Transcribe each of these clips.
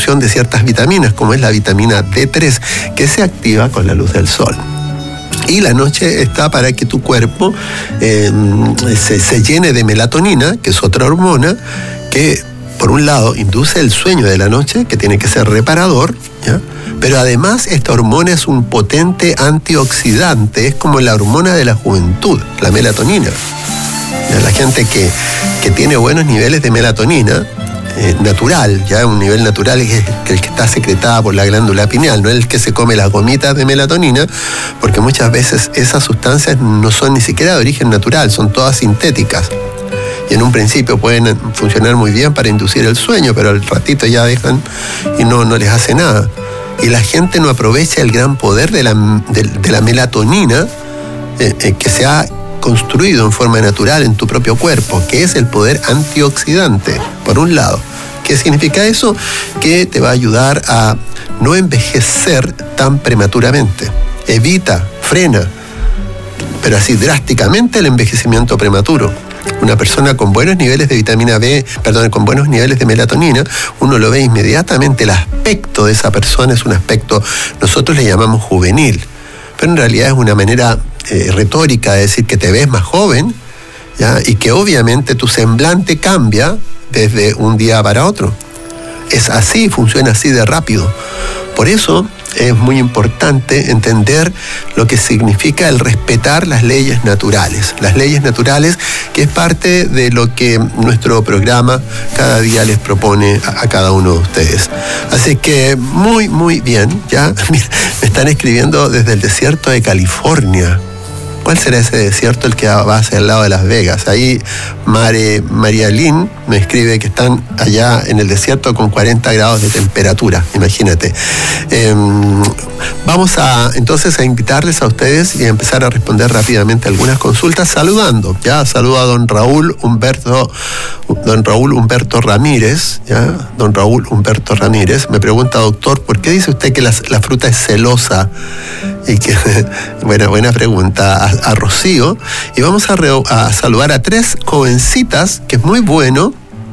producción de ciertas vitaminas, como es la vitamina D3, que se activa con la luz del sol. Y la noche está para que tu cuerpo se llene de melatonina, que es otra hormona que, por un lado, induce el sueño de la noche, que tiene que ser reparador, ¿ya? Pero además esta hormona es un potente antioxidante, es como la hormona de la juventud, la melatonina. ¿Ya? La gente que tiene buenos niveles de melatonina, natural, ya un nivel natural es el que está secretada por la glándula pineal, no es el que se come las gomitas de melatonina, porque muchas veces esas sustancias no son ni siquiera de origen natural, son todas sintéticas. Y en un principio pueden funcionar muy bien para inducir el sueño, pero al ratito ya dejan y no les hace nada. Y la gente no aprovecha el gran poder de la melatonina que se ha construido en forma natural en tu propio cuerpo, que es el poder antioxidante, por un lado. ¿Qué significa eso? Que te va a ayudar a no envejecer tan prematuramente. Evita, frena, pero así drásticamente el envejecimiento prematuro. Una persona con buenos niveles de vitamina B, con buenos niveles de melatonina, uno lo ve inmediatamente, el aspecto de esa persona es un aspecto, nosotros le llamamos juvenil, pero en realidad es una manera retórica de decir que te ves más joven, ¿ya? Y que obviamente tu semblante cambia desde un día para otro. Es así, funciona así de rápido. Por eso es muy importante entender lo que significa el respetar las leyes naturales. Las leyes naturales, que es parte de lo que nuestro programa cada día les propone a cada uno de ustedes. Así que muy, muy bien. Ya me están escribiendo desde el desierto de California. ¿Cuál será ese desierto el que va hacia el lado de Las Vegas? Ahí María Lynn me escribe que están allá en el desierto con 40 grados de temperatura, imagínate. Vamos entonces a invitarles a ustedes y a empezar a responder rápidamente algunas consultas saludando. Ya saludo a don Raúl Humberto Ramírez. ¿Ya? Don Raúl Humberto Ramírez me pregunta, doctor, ¿por qué dice usted que la fruta es celosa? Y que, buena pregunta a Rocío. Y vamos a saludar a 3 jovencitas, que es muy bueno.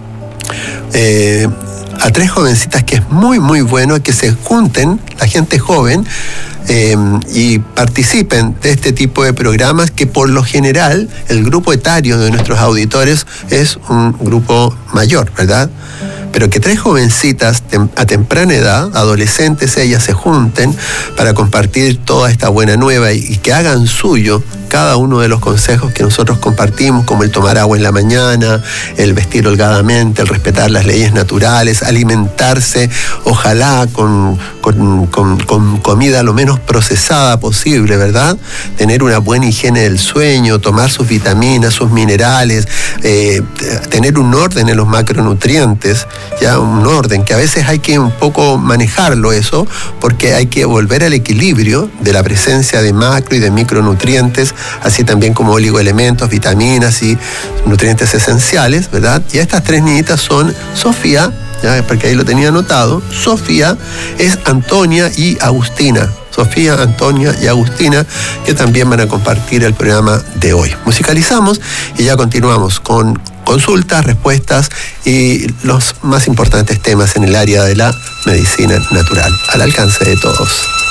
A 3 jovencitas que es muy, muy bueno que se junten, la gente joven, y participen de este tipo de programas que por lo general el grupo etario de nuestros auditores es un grupo mayor, ¿verdad? Pero que 3 jovencitas a temprana edad, adolescentes, ellas se junten para compartir toda esta buena nueva y que hagan suyo cada uno de los consejos que nosotros compartimos, como el tomar agua en la mañana, el vestir holgadamente, el respetar las leyes naturales, alimentarse, ojalá con comida lo menos procesada posible, ¿verdad? Tener una buena higiene del sueño, tomar sus vitaminas, sus minerales, tener un orden en los macronutrientes, ya un orden que a veces hay que un poco manejarlo eso, porque hay que volver al equilibrio de la presencia de macro y de micronutrientes, así también como oligoelementos, vitaminas y nutrientes esenciales, ¿verdad? Y estas 3 niñitas son Sofía, ya, porque ahí lo tenía anotado. Sofía es Antonia y Agustina. Sofía, Antonia y Agustina, que también van a compartir el programa de hoy. Musicalizamos y ya continuamos con consultas, respuestas y los más importantes temas en el área de la medicina natural, al alcance de todos.